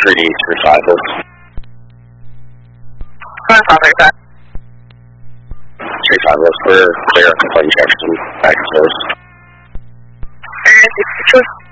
3D35. Sounds like that. 35 for clear, complaint Jefferson, back to service. And